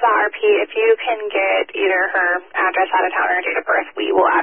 the RP, if you can get either her address out of town or date of birth, we will